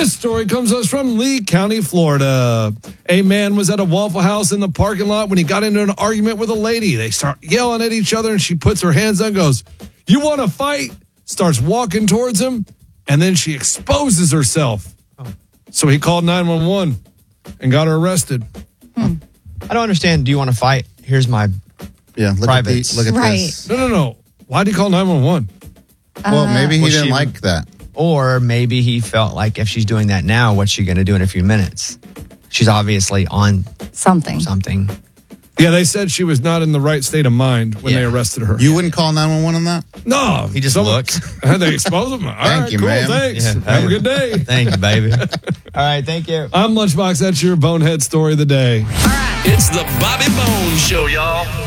This story comes to us from Lee County, Florida. A man was at a Waffle House in the parking lot when he got into an argument with a lady. They start yelling at each other, and she puts her hands up and goes, "You want to fight?" Starts walking towards him, and then she exposes herself. So he called 911 and got her arrested. I don't understand. Do you want to fight? Here's my look privates. Look at Right. this. No. Why did he call 911? Well, maybe he Was didn't she- like that. Or maybe he felt like if she's doing that now, what's she going to do in a few minutes? She's obviously on Something. Yeah, they said she was not in the right state of mind when they arrested her. You wouldn't call 911 on that? No. He just looked. They expose him. All right, you, cool, man. thanks. Yeah. Have a good day. Thank you, baby. All right, thank you. I'm Lunchbox. That's your bonehead story of the day. It's the Bobby Bones Show, y'all.